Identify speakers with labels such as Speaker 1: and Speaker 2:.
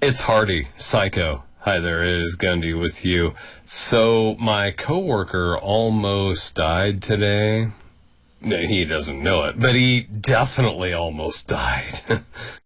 Speaker 1: It's Hardy, Psycho. Hi there, it is Gundy with you. So, my coworker almost died today. No, he doesn't know it, but he definitely almost died.